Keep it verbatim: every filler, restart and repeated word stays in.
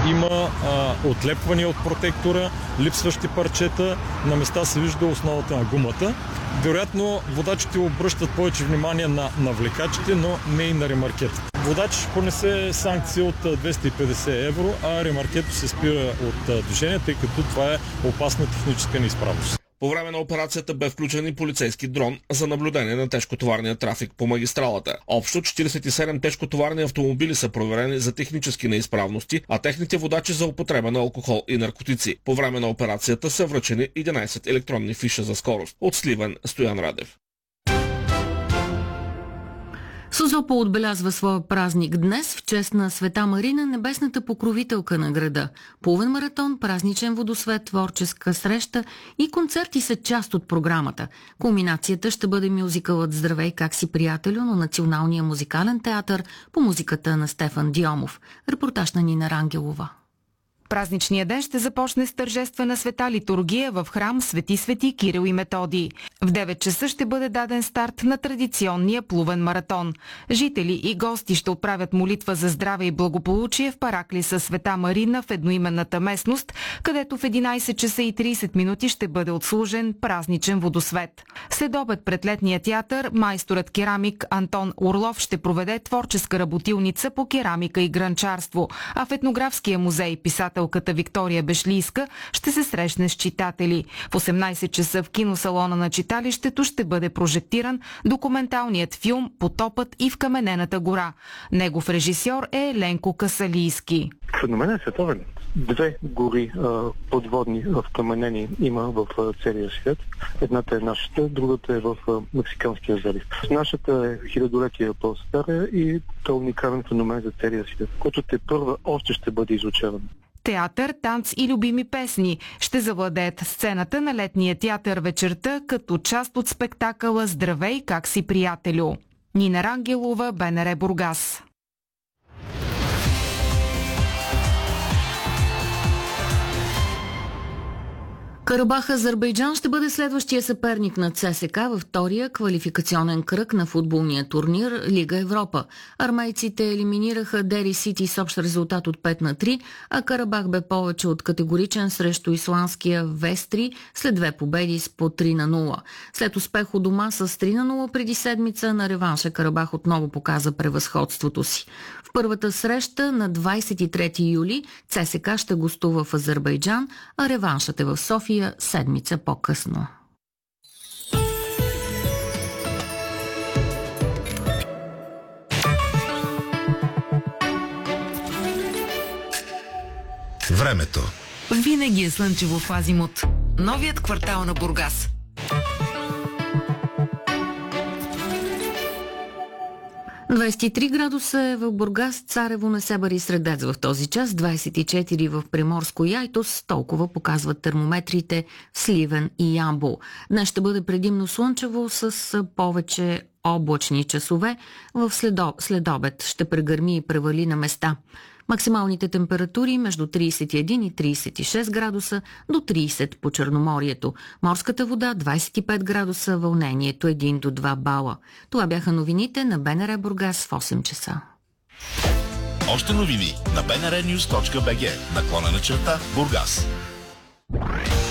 има а, отлепвания от протектора, липсващи парчета, на места се вижда основата на гумата. Вероятно, водачите обръщат повече внимание на, на влекачите, но не и на ремаркета. Водач ще понесе санкция от двеста и петдесет евро, а ремаркето се спира от движение, тъй като това е опасна техническа неизправност. По време на операцията бе включен и полицейски дрон за наблюдение на тежкотоварния трафик по магистралата. Общо четиридесет и седем тежкотоварни автомобили са проверени за технически неизправности, а техните водачи за употреба на алкохол и наркотици. По време на операцията са връчени единадесет електронни фиша за скорост. От Сливен, Стоян Радев. Созопол отбелязва своя празник днес в чест на Света Марина, небесната покровителка на града. Половин маратон, празничен водосвет, творческа среща и концерти са част от програмата. Кулминацията ще бъде мюзикълът "Здравей, как си, приятелю" на Националния музикален театър по музиката на Стефан Диомов. Репортаж на Нина Рангелова. Празничният ден ще започне с тържествена света литургия в храм Свети Свети Кирил и Методий. В девет часа ще бъде даден старт на традиционния плувен маратон. Жители и гости ще отправят молитва за здраве и благополучие в параклиса Света Марина в едноименната местност, където в единадесет часа и тридесет минути ще бъде отслужен празничен водосвет. След обед пред летния театър майсторът керамик Антон Орлов ще проведе творческа работилница по керамика и гранчарство, а в етнографския музей писател Виктория Бешлийска ще се срещне с читатели. В осемнадесет часа в киносалона на читалището ще бъде прожектиран документалният филм "Потопът и в каменената гора". Негов режисьор е Ленко Касалийски. Феноменът е световен. Две гори а, подводни вкаменени има в а, целия свят. Едната е нашата, другата е в а, Мексиканския залив. Нашата е хилядолетия по-стара и то уникален феномен за целия свят, който те първа още ще бъде изучаван. Театър, танц и любими песни ще завладеят сцената на летния театър вечерта като част от спектакъла "Здравей, как си, приятелю". Нина Рангелова, БНР Бургас. Карабах Азербайджан ще бъде следващия съперник на ЦСКА във втория квалификационен кръг на футболния турнир Лига Европа. Армейците елиминираха Дери Сити с общ резултат от пет на три, а Карабах бе повече от категоричен срещу исландския Вестри след две победи с по три на нула. След успех у дома с три на нула преди седмица на реванша Карабах отново показа превъзходството си. В първата среща на двадесет и трети юли ЦСКА ще гостува в Азербайджан, а реваншът е в София седмица по-късно. Времето. Винаги е слънчево в Азимут. Новият квартал на Бургас. двадесет и три градуса е в Бургас, Царево, Несебър и Средец в този час, двадесет и четири в Приморско и Айтос, толкова показват термометрите в Сливен и Ямбол. Днес ще бъде предимно слънчево с повече облачни часове. В следо, следобед ще прегърми и превали на места. Максималните температури между тридесет и един и тридесет и шест градуса до тридесет по Черноморието. Морската вода двадесет и пет градуса, вълнението един до два бала. Това бяха новините на БНР Бургас в осем часа. Още новини на бнрnews точка бг, наклонена черта Бургас.